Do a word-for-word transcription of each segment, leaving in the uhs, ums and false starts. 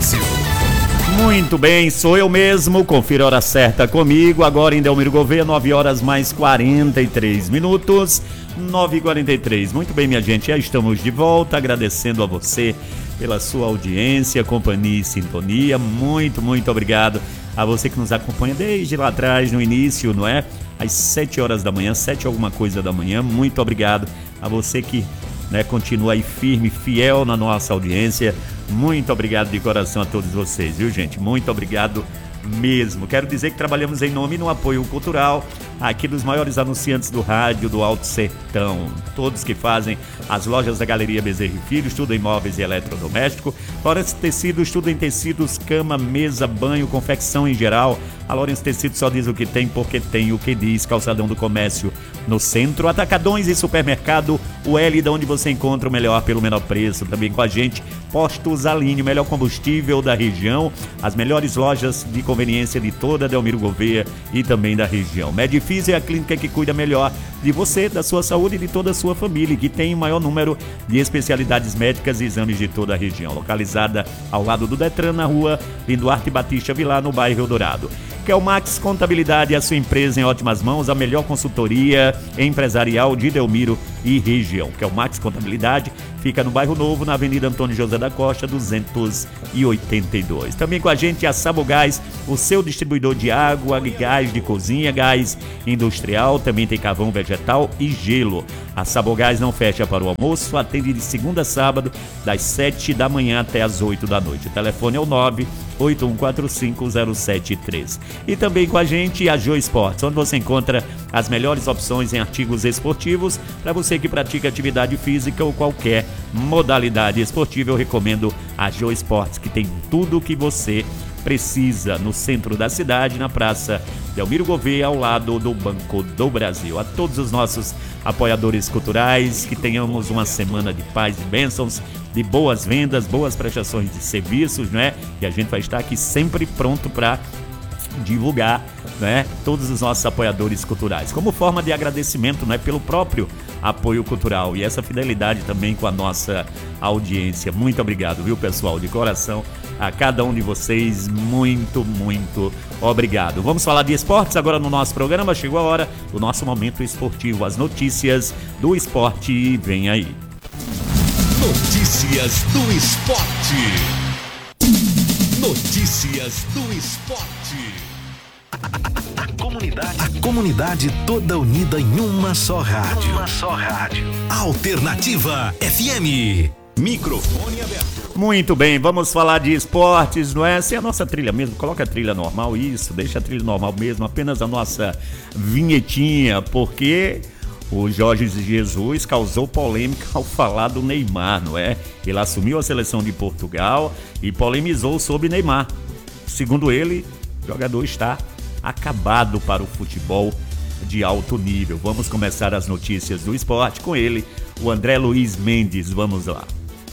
Fácil. Muito bem, sou eu mesmo, confira a hora certa comigo, agora em Delmiro Gouveia, nove horas mais quarenta e três minutos, nove e quarenta e três. Muito bem, minha gente, já estamos de volta, agradecendo a você pela sua audiência, companhia e sintonia. Muito, muito obrigado a você que nos acompanha desde lá atrás, no início, não é? Às sete horas da manhã, sete alguma coisa da manhã. Muito obrigado a você que, né, continua aí firme, fiel na nossa audiência. Muito obrigado de coração a todos vocês, viu, gente? Muito obrigado mesmo. Quero dizer que trabalhamos em nome e no apoio cultural aqui dos maiores anunciantes do rádio do Alto Sertão, todos que fazem as lojas da Galeria Bezerra e Filhos, tudo em móveis e eletrodoméstico, Lawrence Tecidos, tudo em tecidos, cama, mesa, banho, confecção em geral. A Lawrence Tecidos só diz o que tem porque tem o que diz. Calçadão do Comércio no centro, Atacadões e Supermercado o L, da onde você encontra o melhor pelo menor preço. Também com a gente, Postos Aline, o melhor combustível da região, as melhores lojas de conveniência de toda Delmiro Gouveia e também da região. Medifício é a clínica que cuida melhor de você, da sua saúde e de toda a sua família, que tem o maior número de especialidades médicas e exames de toda a região. Localizada ao lado do Detran, na rua Linduarte Batista Vilar, no bairro Eldorado. Kelmax Contabilidade, a sua empresa em ótimas mãos, a melhor consultoria empresarial de Delmiro e região. Kelmax Contabilidade fica no bairro Novo, na Avenida Antônio José da Costa, duzentos e oitenta e dois. Também com a gente a Sabogás, o seu distribuidor de água, gás de cozinha, gás industrial, também tem carvão vegetal e gelo. A Sabogás não fecha para o almoço, atende de segunda a sábado, das sete da manhã até as oito da noite. O telefone é o nove oito um quatro cinco zero sete três. E também com a gente a Joe Esportes, onde você encontra as melhores opções em artigos esportivos para você que pratica atividade física ou qualquer modalidade esportiva. Eu recomendo a Joe Esportes, que tem tudo o que você precisa no centro da cidade, na Praça Delmiro Gouveia, ao lado do Banco do Brasil. A todos os nossos apoiadores culturais, que tenhamos uma semana de paz e bênçãos, de boas vendas, boas prestações de serviços, né? E a gente vai estar aqui sempre pronto para divulgar, né, todos os nossos apoiadores culturais, como forma de agradecimento, né, pelo próprio apoio cultural e essa fidelidade também com a nossa audiência. Muito obrigado, viu, pessoal, de coração, a cada um de vocês, muito, muito obrigado. Vamos falar de esportes agora no nosso programa. Chegou a hora do nosso momento esportivo, as notícias do esporte, vem aí. Notícias do esporte. Notícias do esporte. A comunidade, a comunidade toda unida em uma só rádio. Uma só rádio. Alternativa F M. Microfone aberto. Muito bem, vamos falar de esportes, não é? Essa é a nossa trilha mesmo, coloca a trilha normal, isso, deixa a trilha normal mesmo, apenas a nossa vinhetinha, porque o Jorge Jesus causou polêmica ao falar do Neymar, não é? Ele assumiu a seleção de Portugal e polemizou sobre Neymar. Segundo ele, o jogador está acabado para o futebol de alto nível. Vamos começar as notícias do esporte com ele, o André Luiz Mendes. Vamos lá.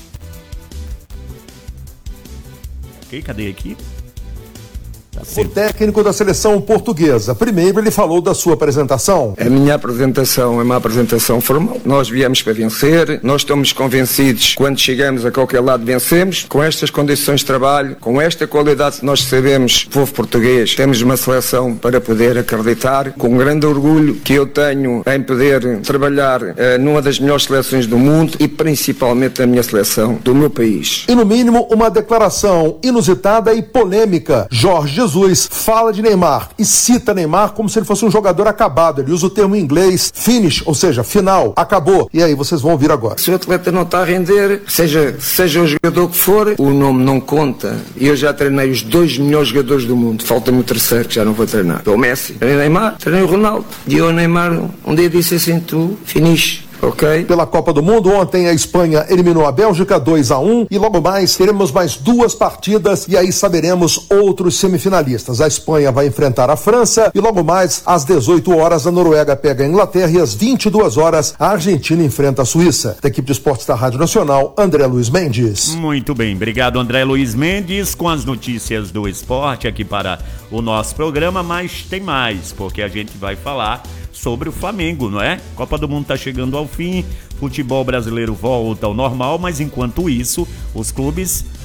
Ok, cadê aqui? O técnico da seleção portuguesa. Primeiro ele falou da sua apresentação. A minha apresentação é uma apresentação formal. Nós viemos para vencer, nós estamos convencidos que quando chegamos a qualquer lado vencemos. Com estas condições de trabalho, com esta qualidade que nós sabemos, o povo português, temos uma seleção para poder acreditar. Com grande orgulho que eu tenho em poder trabalhar uh, numa das melhores seleções do mundo e principalmente a minha seleção do meu país. E no mínimo uma declaração inusitada e polêmica. Jorge Jesus Jesus fala de Neymar e cita Neymar como se ele fosse um jogador acabado. Ele usa o termo em inglês finish, ou seja, final, acabou. E aí vocês vão ouvir agora. Se o atleta não está a render, seja, seja o jogador que for, o nome não conta. E eu já treinei os dois melhores jogadores do mundo. Falta-me o terceiro que já não vou treinar. O Messi, treinei Neymar, treinei o Ronaldo. E eu, Neymar, um dia disse assim, tu, finish. Okay. Pela Copa do Mundo, ontem a Espanha eliminou a Bélgica dois a um e logo mais teremos mais duas partidas e aí saberemos outros semifinalistas. A Espanha vai enfrentar a França e logo mais às dezoito horas a Noruega pega a Inglaterra e às vinte e duas horas a Argentina enfrenta a Suíça. Da equipe de esportes da Rádio Nacional, André Luiz Mendes. Muito bem, obrigado André Luiz Mendes com as notícias do esporte aqui para o nosso programa, mas tem mais, porque a gente vai falar sobre o Flamengo, não é? Copa do Mundo está chegando ao fim, futebol brasileiro volta ao normal, mas enquanto isso, os clubes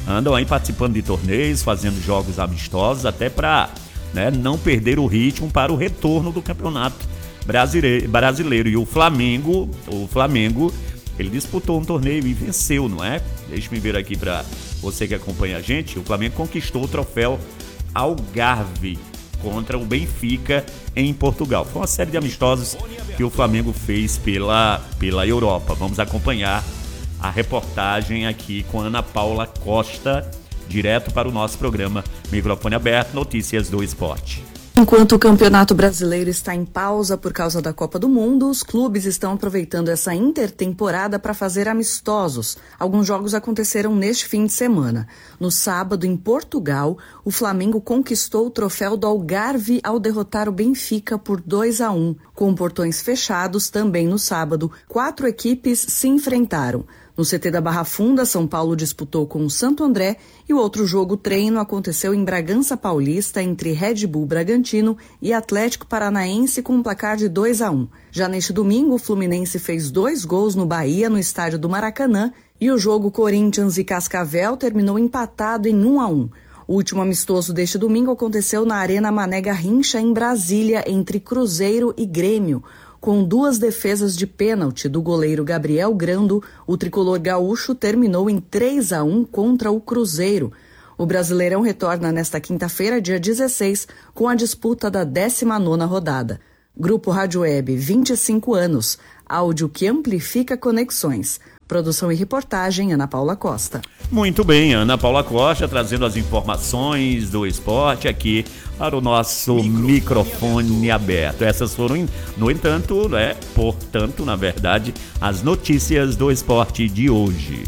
andam aí participando de torneios, fazendo jogos amistosos, até para, né, não perder o ritmo para o retorno do campeonato brasileiro. brasileiro. E o Flamengo, o Flamengo, ele disputou um torneio e venceu, não é? Deixa eu ver aqui para você que acompanha a gente. O Flamengo conquistou o troféu Algarve contra o Benfica em Portugal. Foi uma série de amistosos que o Flamengo fez pela, pela Europa. Vamos acompanhar a reportagem aqui com Ana Paula Costa, direto para o nosso programa Microfone Aberto, Notícias do Esporte. Enquanto o Campeonato Brasileiro está em pausa por causa da Copa do Mundo, os clubes estão aproveitando essa intertemporada para fazer amistosos. Alguns jogos aconteceram neste fim de semana. No sábado, em Portugal, o Flamengo conquistou o troféu do Algarve ao derrotar o Benfica por dois a um. Com portões fechados, também no sábado, quatro equipes se enfrentaram. No C T da Barra Funda, São Paulo disputou com o Santo André e o outro jogo treino aconteceu em Bragança Paulista entre Red Bull Bragantino e Atlético Paranaense com um placar de dois a um. Já neste domingo, o Fluminense fez dois gols no Bahia no estádio do Maracanã e o jogo Corinthians e Cascavel terminou empatado em um a um. O último amistoso deste domingo aconteceu na Arena Mané Garrincha, em Brasília, entre Cruzeiro e Grêmio. Com duas defesas de pênalti do goleiro Gabriel Grando, o tricolor gaúcho terminou em três a um contra o Cruzeiro. O Brasileirão retorna nesta quinta-feira, dia dezesseis, com a disputa da décima nona rodada. Grupo Rádio Web, vinte e cinco anos. Áudio que amplifica conexões. Produção e reportagem, Ana Paula Costa. Muito bem, Ana Paula Costa trazendo as informações do esporte aqui para o nosso microfone, microfone aberto. Essas foram, no entanto, né, portanto, na verdade, as notícias do esporte de hoje.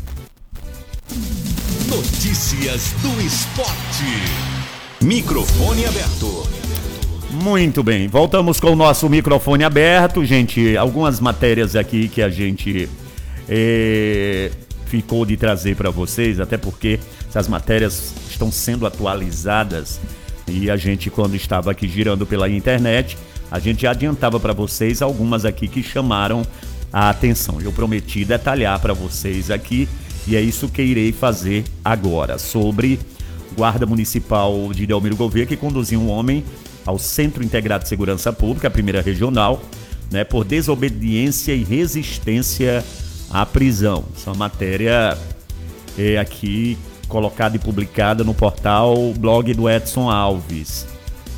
Notícias do esporte. Microfone aberto. Muito bem, voltamos com o nosso microfone aberto, gente. Algumas matérias aqui que a gente é, ficou de trazer para vocês, até porque essas matérias estão sendo atualizadas e a gente, quando estava aqui girando pela internet, a gente já adiantava para vocês algumas aqui que chamaram a atenção. Eu prometi detalhar para vocês aqui e é isso que irei fazer agora, sobre Guarda Municipal de Delmiro Gouveia, que conduziu um homem ao Centro Integrado de Segurança Pública, a primeira regional, né, por desobediência e resistência à prisão. Essa matéria é aqui colocada e publicada no portal blog do Edson Alves.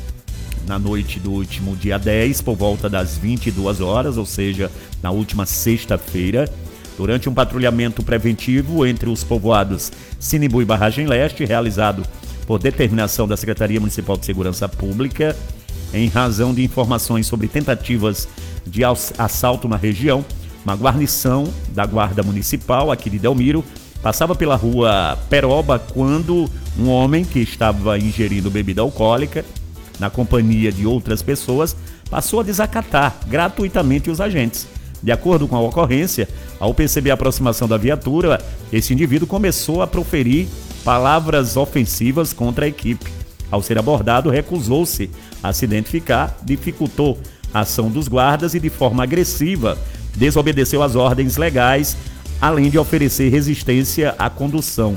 Na noite do último dia dez, por volta das vinte e duas horas, ou seja, na última sexta-feira, durante um patrulhamento preventivo entre os povoados Sinibu e Barragem Leste, realizado por determinação da Secretaria Municipal de Segurança Pública, em razão de informações sobre tentativas de assalto na região, uma guarnição da Guarda Municipal aqui de Delmiro passava pela rua Peroba quando um homem que estava ingerindo bebida alcoólica, na companhia de outras pessoas, passou a desacatar gratuitamente os agentes. De acordo com a ocorrência, ao perceber a aproximação da viatura, esse indivíduo começou a proferir palavras ofensivas contra a equipe. Ao ser abordado, recusou-se a se identificar, dificultou a ação dos guardas e, de forma agressiva, desobedeceu às ordens legais, além de oferecer resistência à condução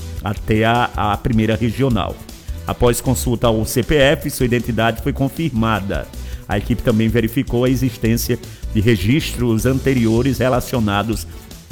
até a, a primeira regional. Após consulta ao C P F, sua identidade foi confirmada. A equipe também verificou a existência de registros anteriores relacionados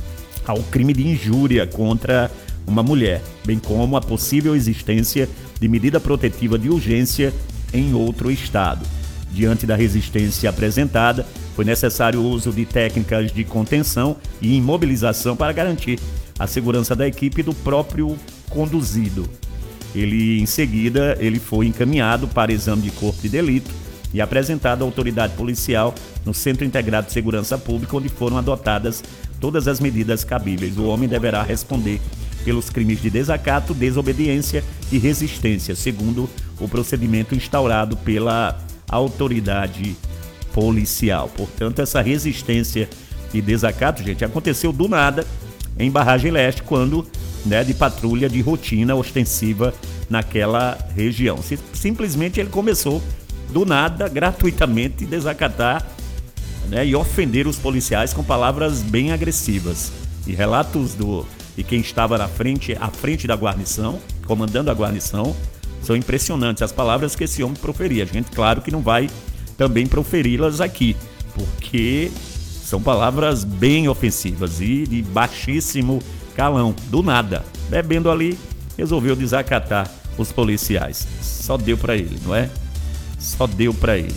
ao crime de injúria contra uma mulher, bem como a possível existência de medida protetiva de urgência em outro estado. Diante da resistência apresentada, foi necessário o uso de técnicas de contenção e imobilização para garantir a segurança da equipe e do próprio conduzido. Ele, em seguida, ele foi encaminhado para exame de corpo de delito e apresentado à autoridade policial no Centro Integrado de Segurança Pública, onde foram adotadas todas as medidas cabíveis. O homem deverá responder pelos crimes de desacato, desobediência e resistência, segundo o procedimento instaurado pela autoridade policial. Portanto, essa resistência e desacato, gente, aconteceu do nada em Barragem Leste, quando, né, de patrulha de rotina ostensiva naquela região. Simplesmente ele começou do nada, gratuitamente, desacatar, né, e ofender os policiais com palavras bem agressivas. E relatos do e quem estava na frente, à frente da guarnição, comandando a guarnição, são impressionantes as palavras que esse homem proferia. A gente, claro que não vai também proferi-las aqui, porque são palavras bem ofensivas e de baixíssimo calão, do nada. Bebendo ali, resolveu desacatar os policiais. Só deu para ele, não é? Só deu para ele.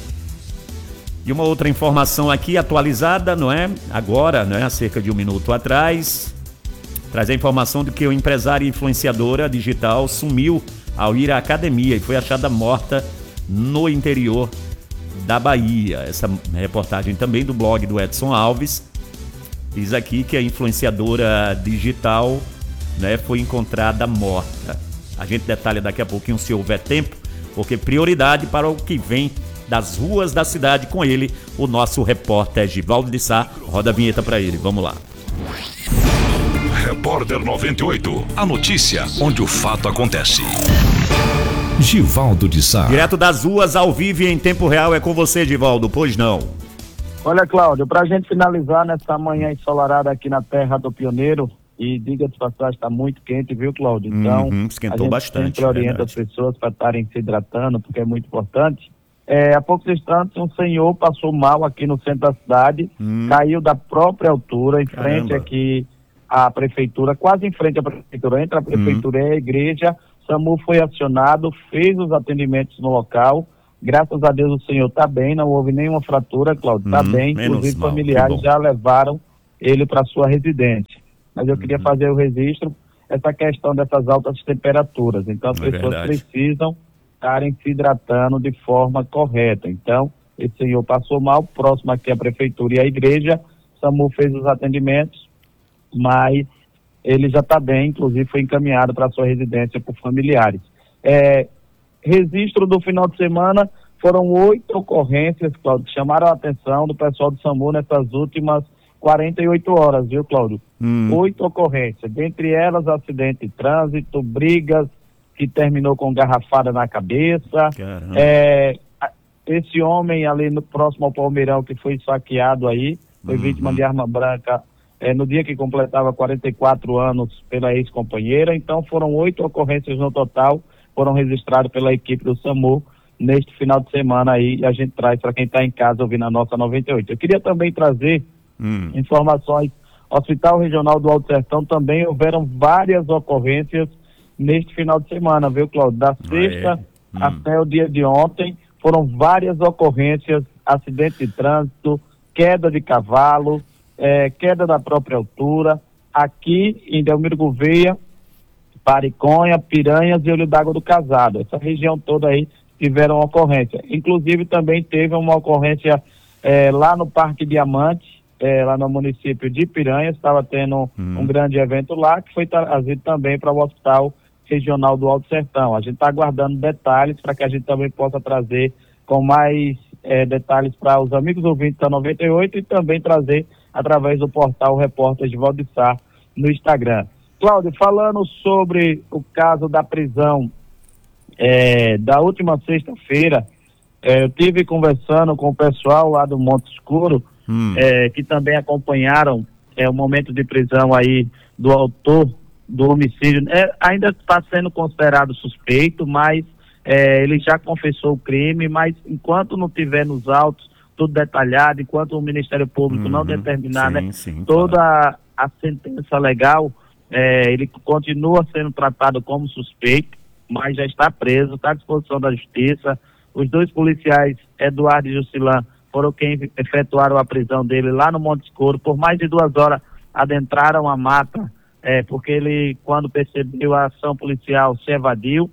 E uma outra informação aqui atualizada, não é? Agora, não é? Há cerca de um minuto atrás, traz a informação de que o empresário e influenciadora digital sumiu ao ir à academia e foi achada morta no interior da Bahia. Essa reportagem também do blog do Edson Alves diz aqui que a influenciadora digital, né, foi encontrada morta. A gente detalha daqui a pouquinho se houver tempo, porque prioridade para o que vem das ruas da cidade com ele, o nosso repórter Givaldo de Sá. Roda a vinheta para ele, vamos lá. Repórter noventa e oito, a notícia onde o fato acontece. Givaldo de Sá. Direto das ruas, ao vivo e em tempo real, é com você, Givaldo, pois não? Olha, Cláudio, pra gente finalizar nessa manhã ensolarada aqui na terra do Pioneiro, e diga-se passagem, está muito quente, viu, Cláudio? Então, uhum, esquentou a gente bastante, sempre orienta verdade. as pessoas para estarem se hidratando, porque é muito importante. É, há poucos instantes, um senhor passou mal aqui no centro da cidade, hum. caiu da própria altura, em Caramba. frente aqui à prefeitura, quase em frente à prefeitura, entre a prefeitura hum. e a igreja. SAMU foi acionado, fez os atendimentos no local. Graças a Deus o senhor está bem, não houve nenhuma fratura, Cláudio, está hum, bem. Inclusive mal, familiares já levaram ele para sua residência. Mas eu hum. queria fazer o registro, essa questão dessas altas temperaturas. Então as é pessoas verdade. precisam estarem se hidratando de forma correta. Então, esse senhor passou mal, próximo aqui à prefeitura e à igreja, SAMU fez os atendimentos, mas ele já está bem, inclusive foi encaminhado para sua residência por familiares. É, registro do final de semana, foram oito ocorrências, Cláudio, que chamaram a atenção do pessoal do SAMU nessas últimas quarenta e oito horas, viu, Cláudio? Hum. Oito ocorrências, dentre elas acidente de trânsito, brigas, que terminou com garrafada na cabeça. É, esse homem ali no próximo ao Palmeirão que foi saqueado aí, foi uhum. vítima de arma branca é, no dia que completava quarenta e quatro anos pela ex-companheira. Então foram oito ocorrências no total, foram registradas pela equipe do SAMU neste final de semana aí, e a gente traz para quem está em casa ouvindo a nossa noventa e oito. Eu queria também trazer hum. informações. Hospital Regional do Alto Sertão também houveram várias ocorrências neste final de semana, viu, Cláudio? Da sexta ah, é? hum. até o dia de ontem, foram várias ocorrências, acidente de trânsito, queda de cavalo, é, queda da própria altura, aqui em Delmiro Gouveia, Pariconha, Piranhas e Olho d'Água do Casado. Essa região toda aí tiveram ocorrência. Inclusive também teve uma ocorrência é, lá no Parque Diamante, é, lá no município de Piranhas, estava tendo hum. um grande evento lá, que foi trazido também para o Hospital Regional do Alto Sertão. A gente está aguardando detalhes para que a gente também possa trazer com mais é, detalhes para os amigos ouvintes da noventa e oito e também trazer através do portal Repórter Givaldo de Sá no Instagram. Cláudio, falando sobre o caso da prisão é, da última sexta-feira, é, eu tive conversando com o pessoal lá do Monte Escuro, hum. é, que também acompanharam é, o momento de prisão aí do autor do homicídio. É, ainda está sendo considerado suspeito, mas é, ele já confessou o crime, mas enquanto não tiver nos autos tudo detalhado, enquanto o Ministério Público uhum, não determinar sim, né, sim, toda claro. a, a sentença legal, é, ele continua sendo tratado como suspeito, mas já está preso, está à disposição da Justiça. Os dois policiais, Eduardo e Jusilã, foram quem efetuaram a prisão dele lá no Monte Escuro. Por mais de duas horas adentraram a mata, É, porque ele, quando percebeu a ação policial, se evadiu.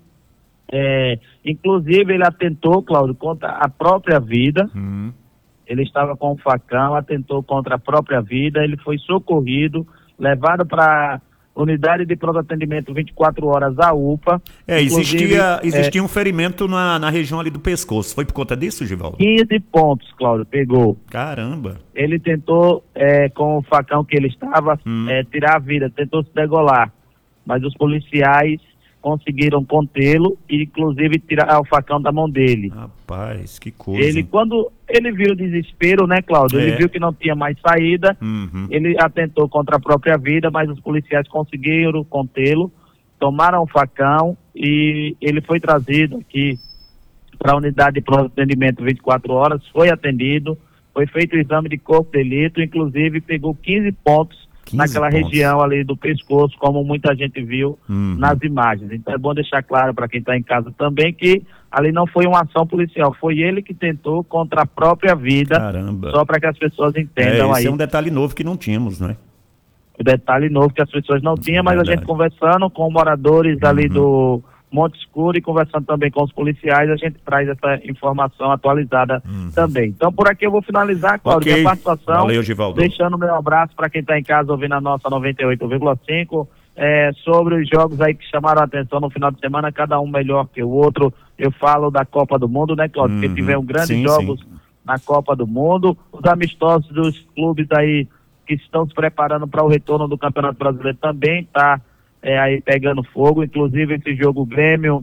É, inclusive, ele atentou, Cláudio, contra a própria vida. Uhum. Ele estava com um facão, atentou contra a própria vida. Ele foi socorrido, levado para unidade de pronto atendimento vinte e quatro horas, a U P A. É, existia, existia é, um ferimento na, na região ali do pescoço. Foi por conta disso, Givaldo? quinze pontos, Cláudio, pegou. Caramba. Ele tentou, é, com o facão que ele estava, hum. é, tirar a vida, tentou se degolar. Mas os policiais conseguiram contê-lo e inclusive tirar o facão da mão dele. Rapaz, que coisa. Ele, quando ele viu o desespero, né, Cláudio? É. Ele viu que não tinha mais saída, uhum. ele atentou contra a própria vida, mas os policiais conseguiram contê-lo, tomaram o facão e ele foi trazido aqui para a unidade de pronto atendimento vinte e quatro horas, foi atendido, foi feito o exame de corpo de delito, inclusive pegou quinze pontos naquela pontos. região ali do pescoço, como muita gente viu uhum. nas imagens. Então é bom deixar claro para quem está em casa também que ali não foi uma ação policial, foi ele que tentou contra a própria vida. Caramba. Só para que as pessoas entendam. É, aí. Esse é um detalhe novo que não tínhamos, né? O detalhe novo que as pessoas não tinham, mas Verdade. a gente conversando com moradores uhum. ali do Monte Escuro e conversando também com os policiais, a gente traz essa informação atualizada uhum. também. Então, por aqui eu vou finalizar, Cláudio, okay. a participação. Valeu, Givaldo. Deixando meu abraço para quem está em casa ouvindo a nossa noventa e oito vírgula cinco, é, sobre os jogos aí que chamaram a atenção no final de semana, cada um melhor que o outro. Eu falo da Copa do Mundo, né, Cláudio? Uhum. Porque tivemos grandes sim, jogos sim. na Copa do Mundo. Os amistosos dos clubes aí que estão se preparando para o retorno do Campeonato Brasileiro também está É, aí pegando fogo, inclusive esse jogo Grêmio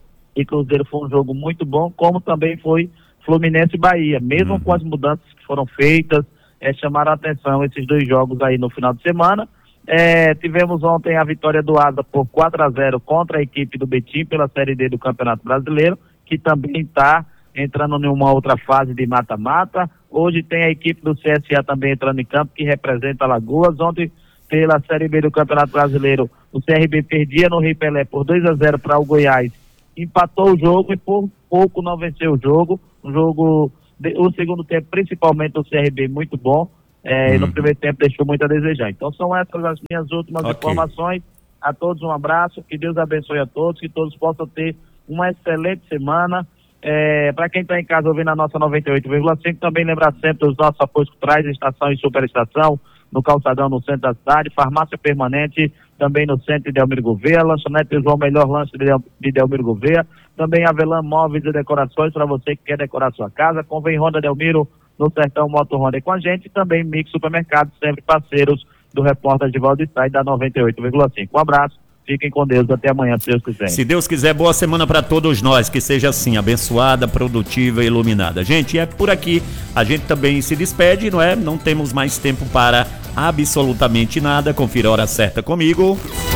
e Cruzeiro foi um jogo muito bom, como também foi Fluminense e Bahia, mesmo uhum. com as mudanças que foram feitas, é, chamaram a atenção esses dois jogos aí no final de semana. É, tivemos ontem a vitória do Asa por quatro a zero contra a equipe do Betim pela Série D do Campeonato Brasileiro, que também está entrando em uma outra fase de mata-mata. Hoje tem a equipe do C S A também entrando em campo, que representa Alagoas. Ontem, pela Série B do Campeonato Brasileiro, o C R B perdia no Rio Pelé por dois a zero para o Goiás, empatou o jogo e por pouco não venceu o jogo. Um jogo, de, o segundo tempo, principalmente o C R B, muito bom, é, uhum. no primeiro tempo deixou muito a desejar. Então são essas as minhas últimas okay. informações. A todos um abraço, que Deus abençoe a todos, que todos possam ter uma excelente semana. É, para quem está em casa ouvindo a nossa noventa e oito vírgula cinco, também lembrar sempre dos nossos apoios culturais, estação e superestação, no Calçadão, no centro da cidade, farmácia permanente, também no centro de Delmiro Gouveia, lanchonete João, melhor lanche de Delmiro Gouveia, também Avelã Móveis e Decorações, para você que quer decorar sua casa, convém Honda Delmiro, no Sertão Moto Honda com a gente, e também Mix Supermercados, sempre parceiros do repórter Givaldo Sá e da noventa e oito vírgula cinco. Um abraço. Fiquem com Deus, até amanhã, se Deus quiser. Se Deus quiser, boa semana para todos nós, que seja assim, abençoada, produtiva e iluminada. Gente, é por aqui, a gente também se despede, não é? Não temos mais tempo para absolutamente nada. Confira a hora certa comigo.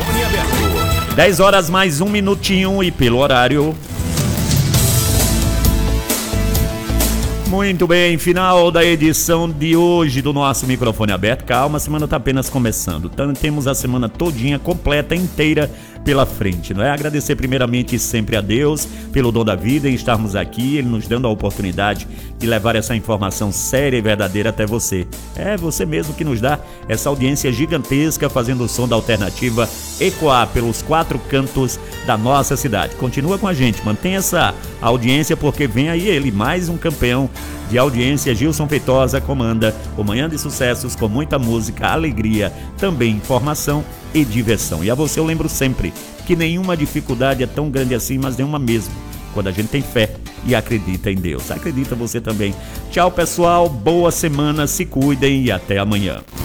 dez horas mais um minutinho e pelo horário. Muito bem, final da edição de hoje do nosso Microfone Aberto. Calma, a semana está apenas começando. Então, temos a semana todinha, completa, inteira pela frente, não é? Agradecer primeiramente sempre a Deus pelo dom da vida em estarmos aqui, Ele nos dando a oportunidade de levar essa informação séria e verdadeira até você. É você mesmo que nos dá essa audiência gigantesca, fazendo o som da alternativa ecoar pelos quatro cantos da nossa cidade. Continua com a gente, mantenha essa audiência, porque vem aí ele, mais um campeão de audiência. Gilson Feitosa comanda o Manhã de Sucessos com muita música, alegria, também informação e diversão. E a você eu lembro sempre que nenhuma dificuldade é tão grande assim, mas nenhuma mesmo, quando a gente tem fé e acredita em Deus. Acredita você também. Tchau, pessoal, boa semana, se cuidem e até amanhã.